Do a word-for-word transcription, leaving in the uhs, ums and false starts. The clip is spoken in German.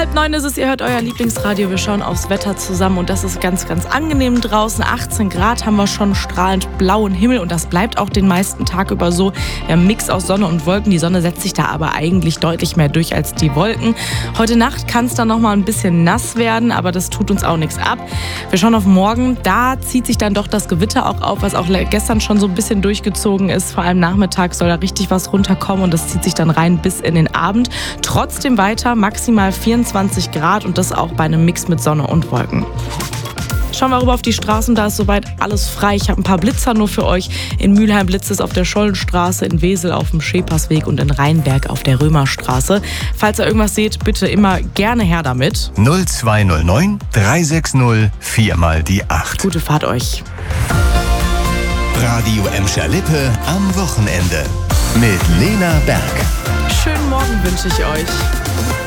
Halb neun ist es, ihr hört euer Lieblingsradio. Wir schauen aufs Wetter zusammen und das ist ganz, ganz angenehm draußen. achtzehn Grad haben wir schon, strahlend blauen Himmel und das bleibt auch den meisten Tag über so. Ein Mix aus Sonne und Wolken. Die Sonne setzt sich da aber eigentlich deutlich mehr durch als die Wolken. Heute Nacht kann es dann noch mal ein bisschen nass werden, aber das tut uns auch nichts ab. Wir schauen auf morgen. Da zieht sich dann doch das Gewitter auch auf, was auch gestern schon so ein bisschen durchgezogen ist. Vor allem nachmittags soll da richtig was runterkommen und das zieht sich dann rein bis in den Abend. Trotzdem weiter maximal vierundzwanzig Grad und das auch bei einem Mix mit Sonne und Wolken. Schauen wir rüber auf die Straßen, da ist soweit alles frei. Ich habe ein paar Blitzer nur für euch. In Mülheim blitzt es auf der Schollenstraße, in Wesel auf dem Schepersweg und in Rheinberg auf der Römerstraße. Falls ihr irgendwas seht, bitte immer gerne her damit. null zwei null neun drei sechs null vier mal die acht. Gute Fahrt euch. Radio Emscher-Lippe am Wochenende mit Lena Berg. Schönen Morgen wünsche ich euch.